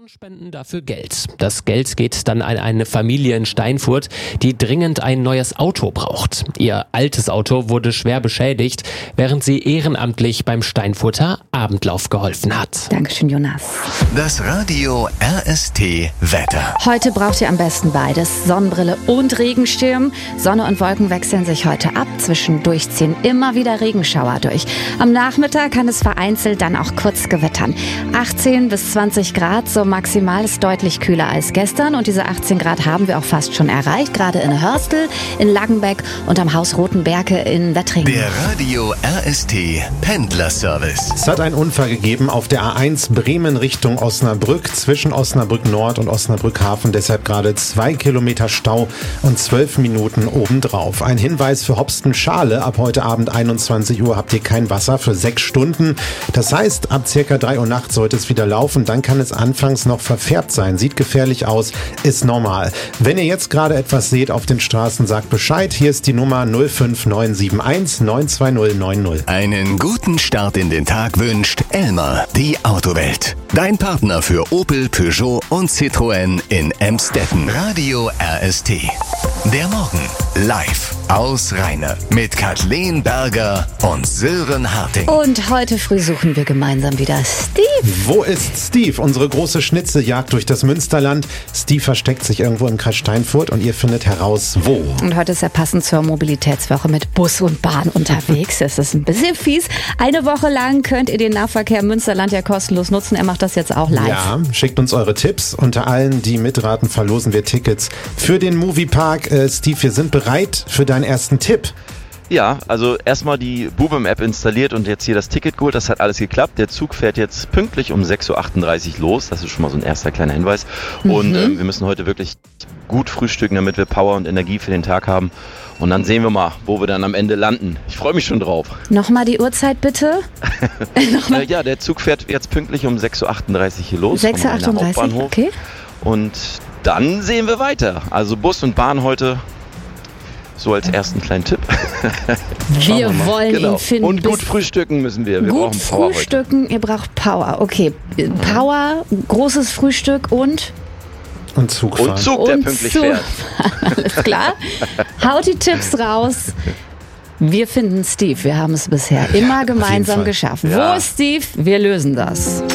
spenden dafür Geld. Das Geld geht dann an eine Familie in Steinfurt, die dringend ein neues Auto braucht. Ihr altes Auto wurde schwer beschädigt, während sie ehrenamtlich beim Steinfurter Abendlauf geholfen hat. Dankeschön, Jonas. Das Radio RST Wetter. Heute braucht ihr am besten beides, Sonnenbrille und Regenschirm. Sonne und Wolken wechseln sich heute ab. Zwischendurch ziehen immer wieder Regenschauer durch. Am Nachmittag kann es vereinzelt dann auch kurz gewittern. 18 bis 20 Grad, so maximal, ist deutlich kühler als gestern. Und diese 18 Grad haben wir auch fast schon erreicht. Gerade in Hörstel, in Langenbeck und am Haus Rotenberke in Wettringen. Der Radio RST Pendlerservice. Es hat einen Unfall gegeben auf der A1 Bremen Richtung Osnabrück, zwischen Osnabrück Nord und Osnabrück Hafen. Deshalb gerade 2 Kilometer Stau und 12 Minuten obendrauf. Ein Hinweis für Hopsten-Schale. Ab heute Abend 21 Uhr habt ihr kein Wasser für 6 Stunden. Das heißt, ab circa 3 Uhr nachts sollte es wieder laufen. Dann kann es anfangs noch verfärbt sein. Sieht gefährlich aus, ist normal. Wenn ihr jetzt gerade etwas seht auf den Straßen, sagt Bescheid. Hier ist die Nummer 05971 92090. Einen guten Start in den Tag wünscht Elmar, die Autowelt. Dein Partner für Opel, Peugeot und Citroën in Emstetten. Radio RST. Der Morgen live aus Rheine mit Kathleen Berger und Sören Harting. Und heute früh suchen wir gemeinsam wieder Steve. Wo ist Steve? Unsere große Schnitzeljagd durch das Münsterland. Steve versteckt sich irgendwo im Kreis Steinfurt und ihr findet heraus, wo. Und heute ist er passend zur Mobilitätswoche mit Bus und Bahn unterwegs. Das ist ein bisschen fies. Eine Woche lang könnt ihr den Nahverkehr im Münsterland ja kostenlos nutzen. Er macht das jetzt auch live. Ja, schickt uns eure Tipps. Unter allen, die mitraten, verlosen wir Tickets für den Moviepark. Steve, wir sind bereit für deinen ersten Tipp. Ja, also erstmal die Bubem-App installiert und jetzt hier das Ticket geholt. Das hat alles geklappt. Der Zug fährt jetzt pünktlich um 6.38 Uhr los. Das ist schon mal so ein erster kleiner Hinweis. Und wir müssen heute wirklich gut frühstücken, damit wir Power und Energie für den Tag haben. Und dann sehen wir mal, wo wir dann am Ende landen. Ich freue mich schon drauf. Nochmal die Uhrzeit bitte. Ja, der Zug fährt jetzt pünktlich um 6.38 Uhr hier los. 6.38 Uhr, okay. Und dann sehen wir weiter. Also Bus und Bahn heute so als ersten kleinen Tipp. Wir wollen ihn finden. Und gut frühstücken müssen wir. Wir brauchen Power heute. Gut frühstücken, ihr braucht Power. Okay, Power, großes Frühstück und Zugfahren. Und Zug, der pünktlich fährt. Alles klar. Haut die Tipps raus. Wir finden Steve. Wir haben es bisher immer gemeinsam geschafft. Ja. Wo ist Steve? Wir lösen das.